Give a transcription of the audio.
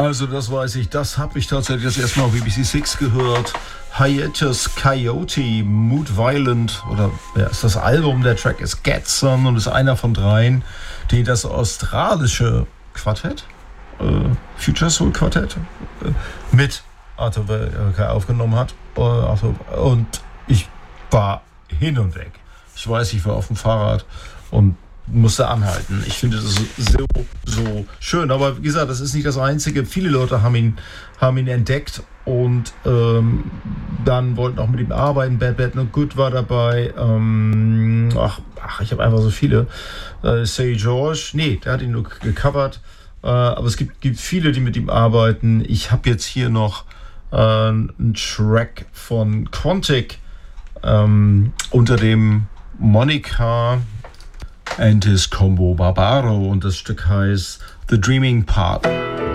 Also das weiß ich, das habe ich tatsächlich das erste Mal auf BBC Six gehört. Hiatus Coyote, Mood Violent, oder ja, ist das Album, der Track ist Getson und ist einer von dreien, die das australische Quartett, Future Soul Quartett, mit Arthur Welker aufgenommen hat. Und ich war hin und weg. Ich weiß, ich war auf dem Fahrrad und musste anhalten. Ich finde das so schön. Aber wie gesagt, das ist nicht das Einzige. Viele Leute haben ihn entdeckt und dann wollten auch mit ihm arbeiten. Bad Bad No Good war dabei. Ich habe einfach so viele. Say George, nee, der hat ihn nur gecovert. Aber es gibt viele, die mit ihm arbeiten. Ich habe jetzt hier noch einen Track von Quantic unter dem Monica and his Combo Barbaro und das Stück heißt The Dreaming Part.